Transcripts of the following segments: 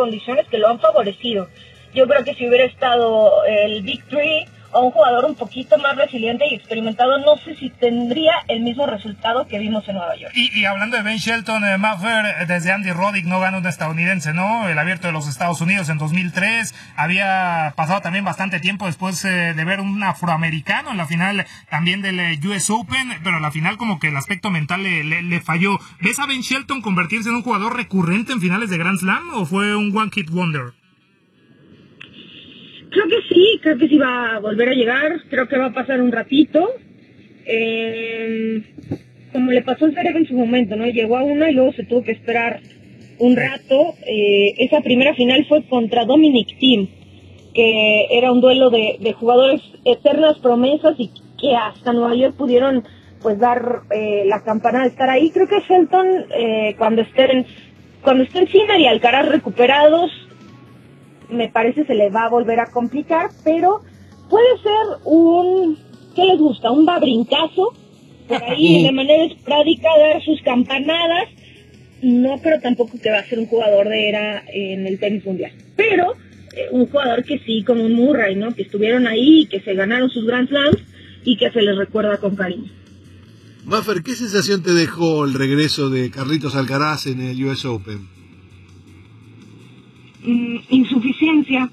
condiciones que lo han favorecido. Yo creo que si hubiera estado el Big Three o un jugador un poquito más resiliente y experimentado, no sé si tendría el mismo resultado que vimos en Nueva York. Y hablando de Ben Shelton, Maffer, desde Andy Roddick no gana un estadounidense, ¿no? El Abierto de los Estados Unidos en 2003, había pasado también bastante tiempo después de ver un afroamericano en la final también del US Open, pero en la final como que el aspecto mental le falló. ¿Ves a Ben Shelton convertirse en un jugador recurrente en finales de Grand Slam o fue un one hit wonder? Creo que sí va a volver a llegar, creo que va a pasar un ratito, como le pasó al Zverev en su momento, ¿no? Llegó a una y luego se tuvo que esperar un rato. Esa primera final fue contra Dominic Thiem, que era un duelo de jugadores eternas promesas y que hasta Nueva York pudieron pues dar la campana de estar ahí. Creo que Shelton, cuando estén Sinner y Alcaraz recuperados, me parece se le va a volver a complicar, pero puede ser ¿qué les gusta? Un babrincazo, por ahí de manera esporádica dar sus campanadas. No creo tampoco que va a ser un jugador de era en el tenis mundial, pero un jugador que sí, como un Murray, ¿no? Que estuvieron ahí, que se ganaron sus Grand Slams y que se les recuerda con cariño. Maffer, ¿qué sensación te dejó el regreso de Carlitos Alcaraz en el US Open? Insuficiencia.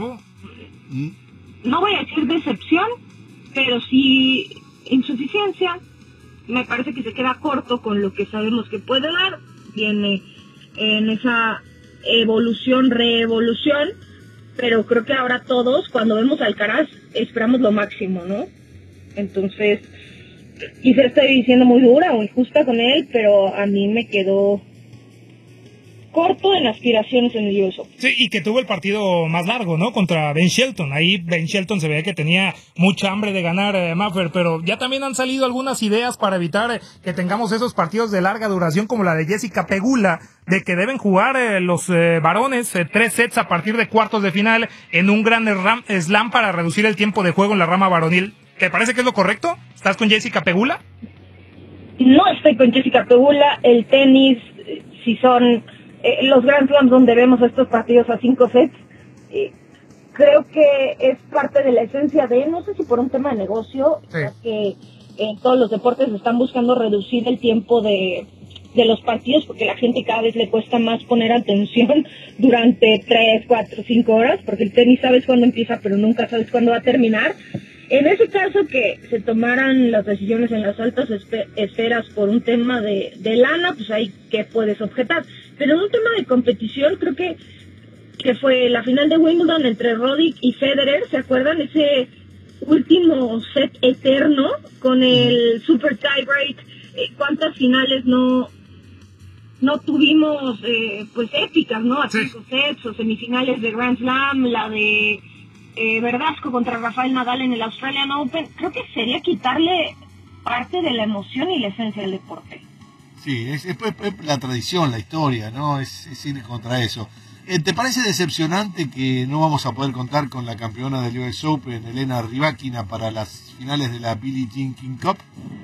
No voy a decir decepción, pero sí insuficiencia. Me parece que se queda corto con lo que sabemos que puede dar. Viene en esa reevolución, pero creo que ahora todos, cuando vemos a Alcaraz, esperamos lo máximo, ¿no? Entonces, quizá estoy siendo muy dura o injusta con él, pero a mí me quedó corto en aspiraciones en el US Open. Sí, y que tuvo el partido más largo, ¿no? Contra Ben Shelton. Ahí Ben Shelton se veía que tenía mucha hambre de ganar, Maffer, pero ya también han salido algunas ideas para evitar que tengamos esos partidos de larga duración como la de Jessica Pegula, de que deben jugar los varones 3 sets a partir de cuartos de final en un gran slam para reducir el tiempo de juego en la rama varonil. ¿Te parece que es lo correcto? ¿Estás con Jessica Pegula? No estoy con Jessica Pegula. El tenis, si son los Grand Slams donde vemos estos partidos a 5 sets, creo que es parte de la esencia de, no sé si por un tema de negocio, sí, ya que en todos los deportes están buscando reducir el tiempo de los partidos, porque a la gente cada vez le cuesta más poner atención durante 3, 4, 5 horas, porque el tenis sabes cuándo empieza, pero nunca sabes cuándo va a terminar. En ese caso que se tomaran las decisiones en las altas esferas por un tema de lana, pues ahí que puedes objetar. Pero en un tema de competición, creo que fue la final de Wimbledon entre Roddick y Federer, ¿se acuerdan? Ese último set eterno con el super tiebreak. ¿Cuántas finales no tuvimos pues épicas, ¿no? A 5 sets o semifinales de Grand Slam, la de Verdasco contra Rafael Nadal en el Australian Open. Creo que sería quitarle parte de la emoción y la esencia del deporte. Sí, es la tradición, la historia, ¿no? Es ir contra eso. ¿Te parece decepcionante que no vamos a poder contar con la campeona del US Open, Elena Rybakina, para las finales de la Billie Jean King Cup?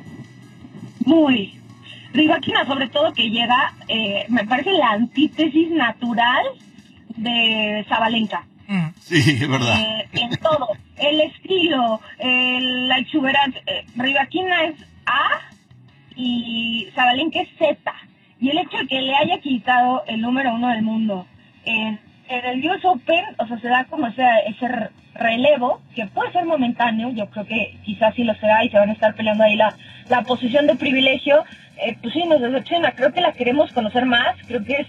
Muy. Rybakina, sobre todo, que llega, me parece la antítesis natural de Sabalenka. Sí, es verdad. En todo, el estilo, la exuberancia. Rybakina es A y Sabalenka es Z. Y el hecho de que le haya quitado el número 1 del mundo en el US Open, o sea, se da como ese relevo, que puede ser momentáneo, yo creo que quizás sí lo será y se van a estar peleando ahí la posición de privilegio. Pues sí, nos decepciona, creo que la queremos conocer más, creo que es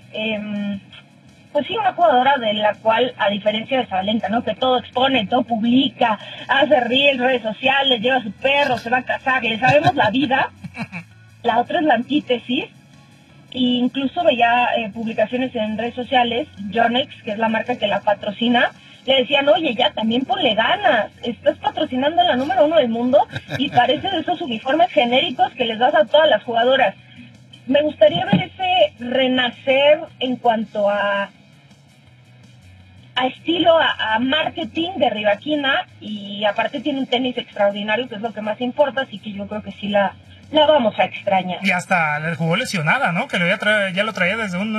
pues sí, una jugadora de la cual, a diferencia de Sabalenka, ¿no? Que todo expone, todo publica, hace reír en redes sociales, lleva a su perro, se va a casar, le sabemos la vida. La otra es la antítesis. E incluso veía publicaciones en redes sociales, Yonex, que es la marca que la patrocina, le decían, oye, ya también ponle ganas, estás patrocinando a la número 1 del mundo y parece de esos uniformes genéricos que les das a todas las jugadoras. Me gustaría ver ese renacer en cuanto a estilo, a marketing de Rybakina, y aparte tiene un tenis extraordinario, que es lo que más importa, así que yo creo que sí la vamos a extrañar. Y hasta le jugó lesionada, ¿no? Que ya lo traía desde un